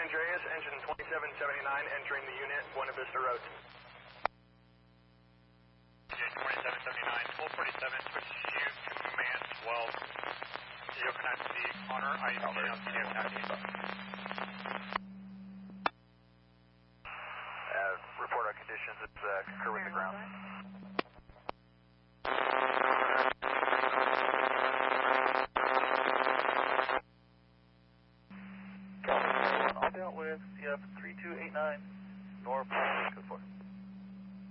Andreas, engine 2779, entering the unit, Buena Vista Road. 2779, 1247, switch to command 12. Zero connect to the Honor, IC on CDM taxi. Report our conditions, it's concur with the ground. All dealt with, CF 3289.